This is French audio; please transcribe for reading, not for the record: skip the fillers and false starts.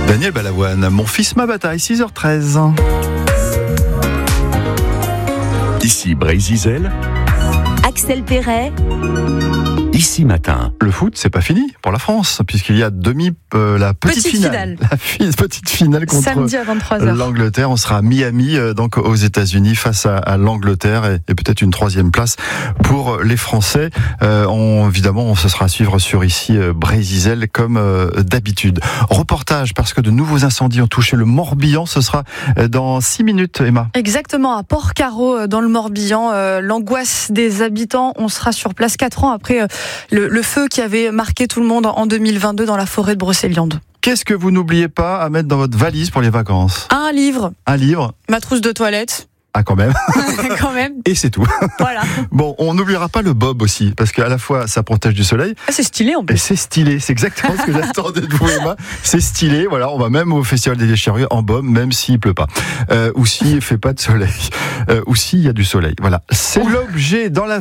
Daniel Balavoine, mon fils, ma bataille, 6h13. Ici Brézizel, Axel Perret. Ici Matin. Le foot, c'est pas fini pour la France, puisqu'il y a la petite finale. Petite finale contre samedi à 23h. l'Angleterre. On sera à Miami, donc aux États-Unis, face à l'Angleterre, et peut-être une troisième place pour les Français. Évidemment, ce sera à suivre sur ici Brézizel comme d'habitude. Reportage, parce que de nouveaux incendies ont touché le Morbihan. Ce sera dans 6 minutes, Emma. Exactement, à Port-Carreau, dans le Morbihan. L'angoisse des habitants. On sera sur place 4 ans après le feu qui avait marqué tout le monde en 2022 dans la forêt de Brocéliande. Qu'est-ce que vous n'oubliez pas à mettre dans votre valise pour les vacances ? Un livre, Un livre ? ma trousse de toilette. Ah, quand même. Quand même. Et c'est tout. Voilà. Bon, on n'oubliera pas le bob aussi, parce qu'à la fois ça protège du soleil, Ah, c'est stylé en et plus. c'est stylé. C'est exactement ce que j'attendais de vous, Emma. C'est stylé. Voilà, on va même au Festival des Déchirures en bob, même s'il pleut pas, ou s'il fait pas de soleil, ou s'il y a du soleil. Voilà, c'est l'objet dans la